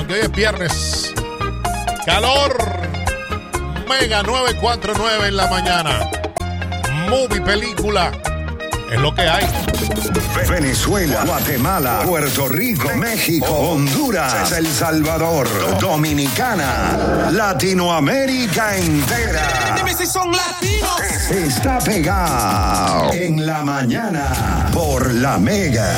porque hoy es viernes. Calor. Mega 949 en la mañana. Movie película. Es lo que hay. Venezuela, Guatemala, Puerto Rico, México, Honduras, El Salvador, Dominicana, Latinoamérica entera. Dime si son latinos. Está pegado en la mañana por la Mega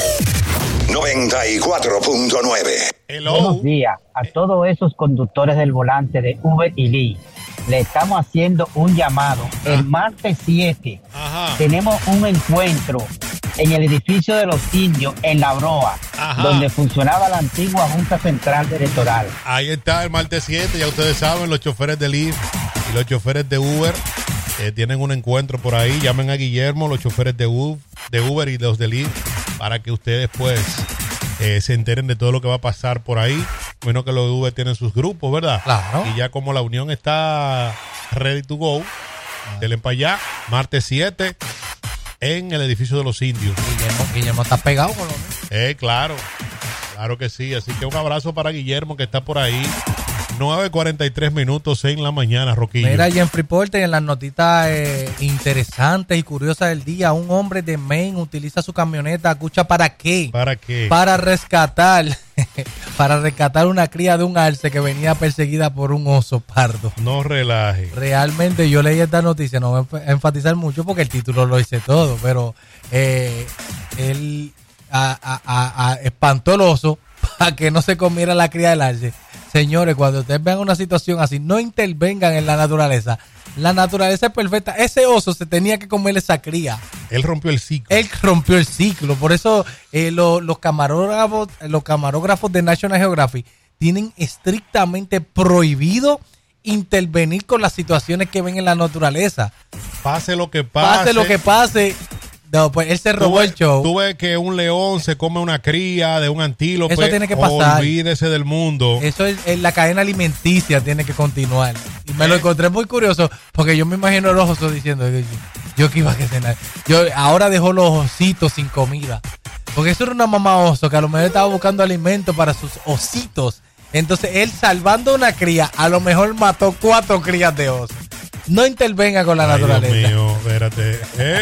94.9. Buenos días a todos esos conductores del volante de Uber y Lee. Le estamos haciendo un llamado. El martes 7 tenemos un encuentro en el edificio de los indios en La Broa, donde funcionaba la antigua Junta Central Electoral. Ahí está el martes 7, ya ustedes saben, los choferes de Lyft y los choferes de Uber tienen un encuentro por ahí. Llamen a Guillermo, los choferes de Uber y los de Lyft, para que ustedes pues se enteren de todo lo que va a pasar por ahí. Bueno, que los de Uber tienen sus grupos, ¿verdad? Claro. Y ya como la unión está ready to go, denle para allá, martes 7 en el edificio de los indios. Guillermo está pegado con lo mismo. Claro que sí. Así que un abrazo para Guillermo que está por ahí. 9:43 minutos en la mañana, Roquillo. Mira, y en Freeport, en las notitas interesantes y curiosas del día, un hombre de Maine utiliza su camioneta, escucha, ¿para qué? ¿Para qué? Para rescatar una cría de un alce que venía perseguida por un oso pardo. No relaje. Realmente yo leí esta noticia, no voy a enfatizar mucho porque el título lo dice todo, pero él espantó el oso para que no se comiera la cría del alce. Señores, cuando ustedes vean una situación así, no intervengan en la naturaleza. La naturaleza es perfecta. Ese oso se tenía que comer esa cría. Él rompió el ciclo. Por eso los camarógrafos de National Geographic tienen estrictamente prohibido intervenir con las situaciones que ven en la naturaleza. Pase lo que pase. No, pues él se robó el show. Tú ves que un león se come una cría de un antílope. Eso tiene que pasar. Olvídese del mundo. Eso es la cadena alimenticia, tiene que continuar. Y me lo encontré muy curioso porque yo me imagino el oso diciendo, yo que iba a cenar. Yo ahora dejó los ositos sin comida. Porque eso era una mamá oso que a lo mejor estaba buscando alimento para sus ositos. Entonces él, salvando una cría, a lo mejor mató 4 crías de oso. No intervenga con la naturaleza. Dios mío, espérate.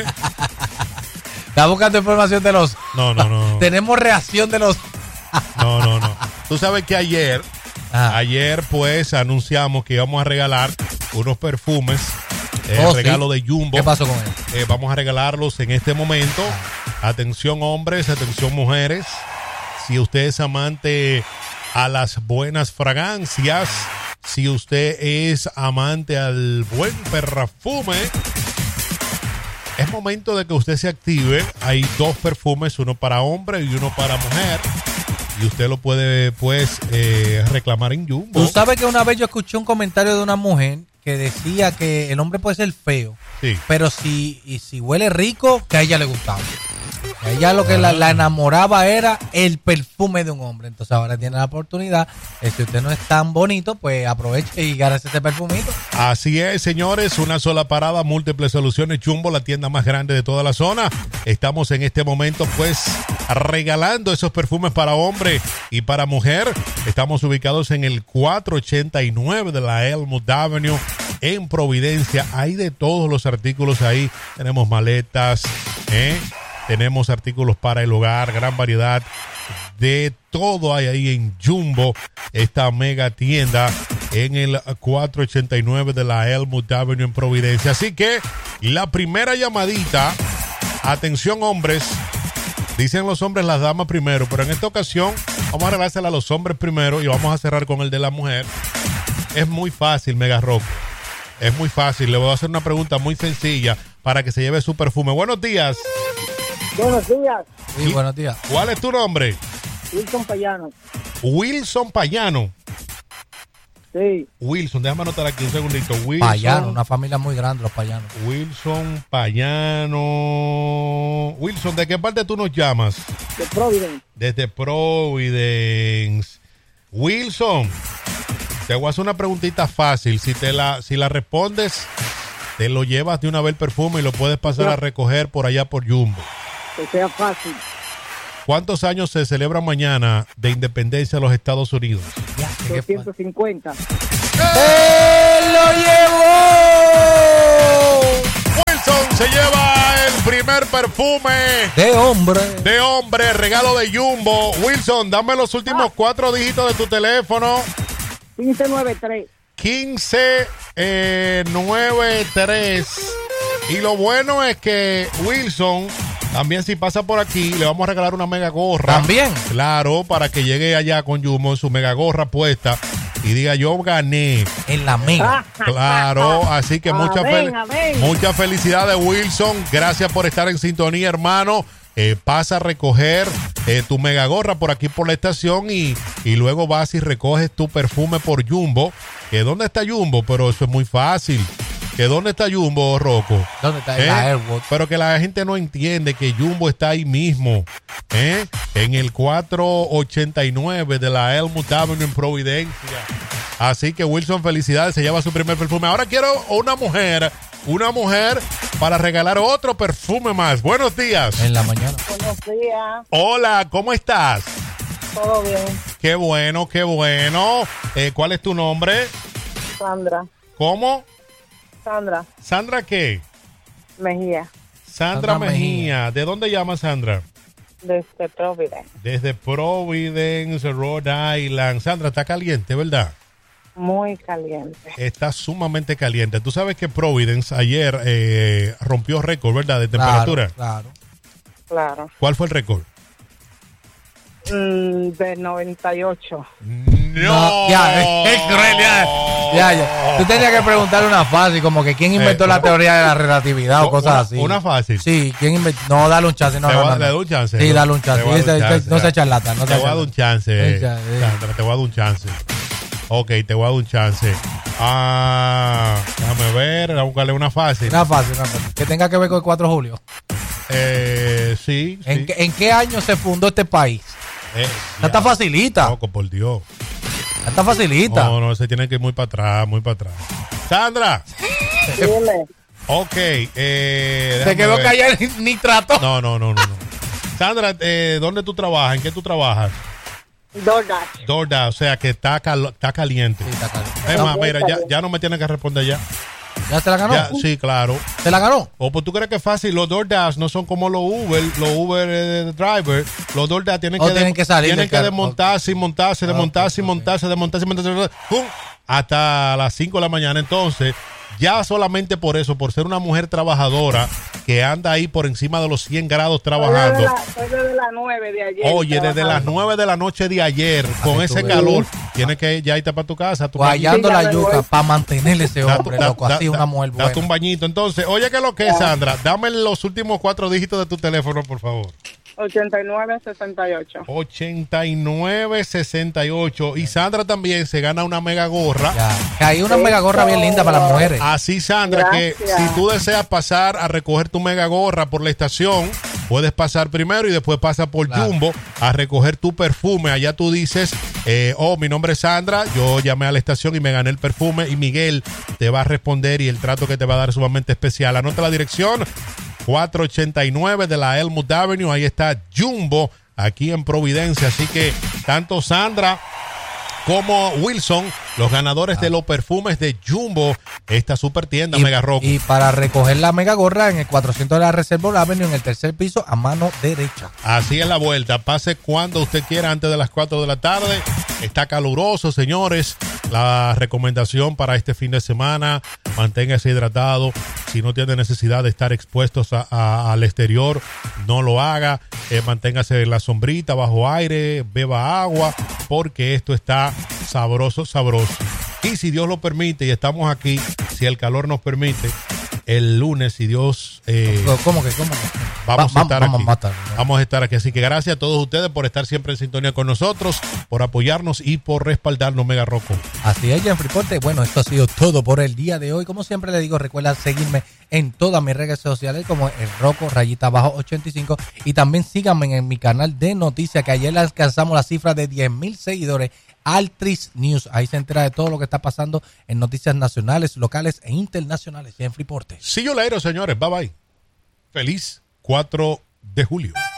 ¿Está buscando información de los? No. Tenemos reacción de los. No. Tú sabes que ayer pues anunciamos que íbamos a regalar unos perfumes. Regalo de Jumbo. ¿Qué pasó con él? Vamos a regalarlos en este momento. Atención hombres, atención mujeres. Si usted es amante a las buenas fragancias, si usted es amante al buen perfume, es momento de que usted se active. Hay 2 perfumes, uno para hombre y uno para mujer. Y usted lo puede, pues, reclamar en Jumbo. Tú sabes que una vez yo escuché un comentario de una mujer que decía que el hombre puede ser feo, sí, pero si huele rico, que a ella le gustaba. A ella lo que la enamoraba era el perfume de un hombre. Entonces ahora tiene la oportunidad. Si usted no es tan bonito, pues aproveche y gánese ese perfumito. Así es, señores. Una sola parada, múltiples soluciones. Jumbo, la tienda más grande de toda la zona. Estamos en este momento, pues, regalando esos perfumes para hombre y para mujer. Estamos ubicados en el 489 de la Elmwood Avenue en Providencia. Hay de todos los artículos ahí. Tenemos maletas, tenemos artículos para el hogar, gran variedad de todo hay ahí en Jumbo, esta mega tienda en el 489 de la Elmwood Avenue en Providencia. Así que la primera llamadita, atención hombres, dicen los hombres las damas primero, pero en esta ocasión vamos a regalársela a los hombres primero y vamos a cerrar con el de la mujer. Es muy fácil, Mega Rock. Es muy fácil, le voy a hacer una pregunta muy sencilla para que se lleve su perfume. Buenos días. Buenos días. Sí, buenos días. ¿Cuál es tu nombre? Wilson Payano. Wilson Payano. Sí. Wilson, déjame anotar aquí un segundito. Wilson Payano, una familia muy grande, los Payanos. Wilson Payano. Wilson, ¿de qué parte tú nos llamas? De Providence. Desde Providence. Wilson, te voy a hacer una preguntita fácil. Si la respondes, te lo llevas de una vez el perfume y lo puedes pasar a recoger por allá por Jumbo. Que sea fácil. ¿cuántos años se celebra mañana de independencia de los Estados Unidos? 250. ¡Él lo llevó! Wilson se lleva el primer perfume De hombre, regalo de Jumbo. Wilson, dame los últimos 4 dígitos de tu teléfono. 1593. 1593. Y lo bueno es que Wilson, también si pasa por aquí, le vamos a regalar una mega gorra. ¿También? Claro, para que llegue allá con Jumbo en su mega gorra puesta y diga yo gané. En la mega. Claro, así que muchas felicidades, Wilson. Gracias por estar en sintonía, hermano. Pasa a recoger tu mega gorra por aquí por la estación y luego vas y recoges tu perfume por Jumbo. ¿Dónde está Jumbo? Pero eso es muy fácil. ¿Dónde está Jumbo, Rocco? ¿Dónde está la Airwood? Pero que la gente no entiende que Jumbo está ahí mismo, en el 489 de la Elmwood Avenue en Providencia. Así que Wilson, felicidades, se lleva su primer perfume. Ahora quiero una mujer para regalar otro perfume más. Buenos días. En la mañana. Buenos días. Hola, ¿cómo estás? Todo bien. Qué bueno, qué bueno. ¿Cuál es tu nombre? Sandra. ¿Cómo? Sandra. ¿Sandra qué? Mejía. Sandra Mejía. ¿De dónde llama Sandra? Desde Providence. Desde Providence, Rhode Island. Sandra, está caliente, ¿verdad? Muy caliente. Está sumamente caliente. Tú sabes que Providence ayer rompió récord, ¿verdad? De temperatura. Claro. ¿Cuál fue el récord? De 98. No. Ya, es cruel, ya. Tú tenías que preguntarle una fácil, como que quién inventó la teoría de la relatividad o cosas así. Una fácil. Sí, ¿quién inventó? No, dale un chance. No, le no. doy un chance. Sí, dale un chance. No se charlatan. Te voy a dar un chance, Sandra, te voy a dar un chance. Ok, te voy a dar un chance. Déjame ver, a buscarle una fácil. Una fácil. Que tenga que ver con el 4 de julio. Sí. ¿En qué año se fundó este país? Está facilita. Loco, por Dios. Está facilita. No, se tiene que ir muy para atrás, Sandra. Dime. Ok. Se quedó callado ni trató. No. Sandra, ¿dónde tú trabajas? ¿En qué tú trabajas? DoorDash, o sea que está caliente. Sí, está caliente. Es más, mira, ya no me tiene que responder ya. ¿Ya se la ganó? Sí, claro. ¿Se la ganó? Pues tú crees que es fácil. Los DoorDash no son como los Uber driver. Los DoorDash tienen que salir. Tienen que desmontarse y montarse, ¡pum! Hasta las 5 de la mañana. Entonces, ya solamente por eso, por ser una mujer trabajadora que anda ahí por encima de los 100 grados trabajando. Desde las 9 de ayer. Oye, desde las 9 de la noche de ayer, con ese calor, tienes que ya irte para tu casa. Guayando la yuca para mantenerle ese hombre, loco, así una mujer buena. Date un bañito. Entonces, oye, ¿qué es lo que es, Sandra? Dame los últimos 4 dígitos de tu teléfono, por favor. 8968. 8968. Y Sandra también se gana una mega gorra. Ya. Hay una mega gorra bien linda para las mujeres. Así, Sandra, gracias. Que si tú deseas pasar a recoger tu mega gorra por la estación, puedes pasar primero y después pasa por Jumbo a recoger tu perfume. Allá tú dices, mi nombre es Sandra, yo llamé a la estación y me gané el perfume, y Miguel te va a responder y el trato que te va a dar es sumamente especial. Anota la dirección: 489 de la Elmwood Avenue. Ahí está Jumbo, aquí en Providencia. Así que tanto Sandra como Wilson, los ganadores de los perfumes de Jumbo, esta super tienda Mega Rock. Y para recoger la mega gorra en el 400 de la Reservoir Avenue, en el tercer piso, a mano derecha. Así es la vuelta. Pase cuando usted quiera, antes de las 4 de la tarde. Está caluroso, señores. La recomendación para este fin de semana: manténgase hidratado. Si no tiene necesidad de estar expuestos al exterior, no lo haga. Manténgase en la sombrita, bajo aire, beba agua, porque esto está sabroso. Y si Dios lo permite, y estamos aquí, si el calor nos permite, el lunes, si Dios... ¿Cómo que? Vamos a estar aquí. Vamos a estar aquí. Así que gracias a todos ustedes por estar siempre en sintonía con nosotros, por apoyarnos y por respaldarnos, Mega Rocco. Así es, Jeffrey Porte. Bueno, esto ha sido todo por el día de hoy. Como siempre le digo, recuerda seguirme en todas mis redes sociales como el Rocco _85, y también síganme en mi canal de noticias, que ayer alcanzamos la cifra de 10,000 seguidores. Altris News, ahí se entera de todo lo que está pasando en noticias nacionales, locales e internacionales. Jeffrey Porte. See you later, señores. Bye bye. Feliz 4 de julio.